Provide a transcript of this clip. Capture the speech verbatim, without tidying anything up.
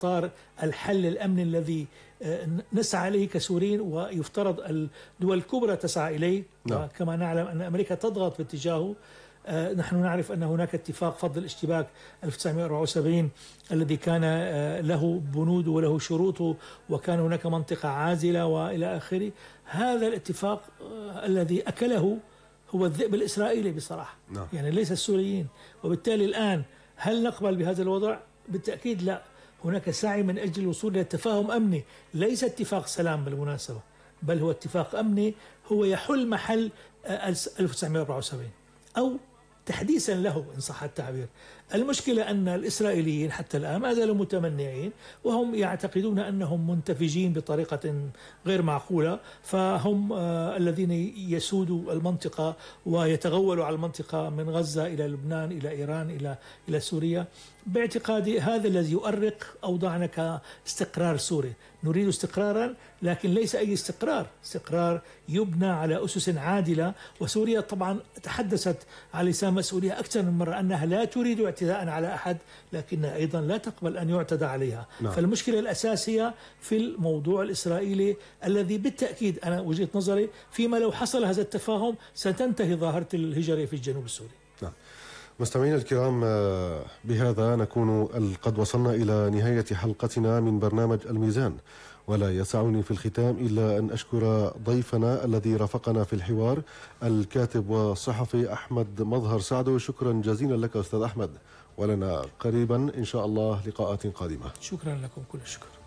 إطار الحل الأمني الذي نسعى إليه كسوريين ويفترض الدول الكبرى تسعى إليه. نعم. وكما نعلم أن أمريكا تضغط في اتجاهه. نحن نعرف أن هناك اتفاق فض الاشتباك ألف وتسعمئة وأربعة وسبعين الذي كان له بنود وله شروط، وكان هناك منطقة عازلة وإلى آخره. هذا الاتفاق الذي أكله هو الذئب الإسرائيلي بصراحة. نعم. يعني ليس السوريين. وبالتالي الآن هل نقبل بهذا الوضع؟ بالتأكيد لا. هناك سعي من أجل الوصول إلى تفاهم أمني، ليس اتفاق سلام بالمناسبة، بل هو اتفاق أمني هو يحل محل ألف وتسعمئة وأربعة وسبعين أو تحديثا له إن صح التعبير. المشكلة أن الإسرائيليين حتى الآن ما زالوا متمنعين، وهم يعتقدون أنهم منتفجين بطريقة غير معقولة، فهم آه الذين يسودوا المنطقة ويتغولوا على المنطقة من غزة إلى لبنان إلى إيران إلى إلى سوريا. باعتقادي هذا الذي يؤرق أوضاعنا كاستقرار سوري. نريد استقرارا، لكن ليس أي استقرار، استقرار يبنى على أسس عادلة. وسوريا طبعا تحدثت على لسان مسؤوليها أكثر من مرة أنها لا تريد اعتداء على أحد، لكنها أيضا لا تقبل أن يعتدى عليها. نعم. فالمشكلة الأساسية في الموضوع الإسرائيلي الذي بالتأكيد أنا وجهة نظري فيما لو حصل هذا التفاهم ستنتهي ظاهرة الهجرة في الجنوب السوري. نعم. مستمعينا الكرام، بهذا نكون قد وصلنا إلى نهاية حلقتنا من برنامج الميزان، ولا يسعني في الختام إلا أن أشكر ضيفنا الذي رافقنا في الحوار الكاتب والصحفي أحمد مظهر سعدو. شكرا جزيلا لك أستاذ أحمد، ولنا قريبا إن شاء الله لقاءات قادمة. شكرا لكم، كل الشكر.